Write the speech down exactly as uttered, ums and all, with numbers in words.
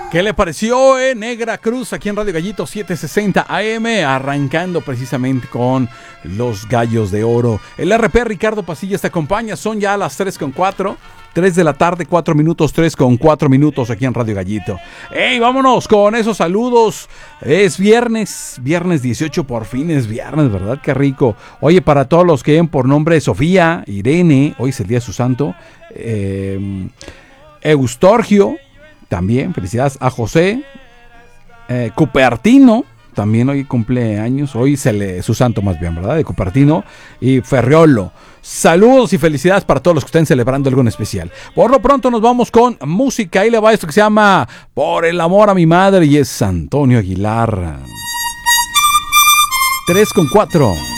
¿Qué le pareció, eh? Negra Cruz aquí en Radio Gallito setecientos sesenta A M, arrancando precisamente con los Gallos de Oro. El R P Ricardo Pasillas te acompaña, son ya las tres con cuatro, tres de la tarde, cuatro minutos, tres con cuatro minutos aquí en Radio Gallito. ¡Ey, vámonos con esos saludos! Es viernes, viernes dieciocho, por fin es viernes, ¿verdad? ¡Qué rico! Oye, para todos los que ven por nombre Sofía, Irene, hoy es el día de su santo, eh, Eustorgio, también, felicidades a José, eh, Cupertino, también hoy cumple años, hoy se le, su santo más bien, ¿verdad? De Cupertino y Ferriolo. Saludos y felicidades para todos los que estén celebrando algo en especial. Por lo pronto nos vamos con música, ahí le va esto que se llama Por el amor a mi madre y es Antonio Aguilar. tres con cuatro.